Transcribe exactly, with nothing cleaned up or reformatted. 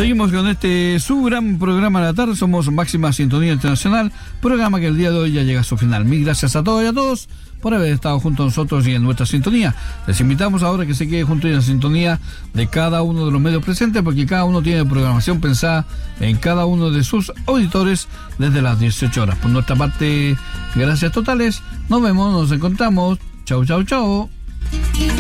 Seguimos con este su gran programa de la tarde. Somos Máxima Sintonía Internacional, programa que el día de hoy ya llega a su final. Mil gracias a todos y a todos por haber estado junto a nosotros y en nuestra sintonía. Les invitamos ahora que se quede junto en la sintonía de cada uno de los medios presentes, porque cada uno tiene programación pensada en cada uno de sus auditores desde las dieciocho horas. Por nuestra parte, gracias totales. Nos vemos, nos encontramos. Chau, chau, chau.